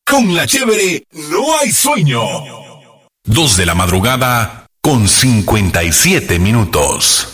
Con la chévere no hay sueño. 2 de la madrugada con 57 minutos.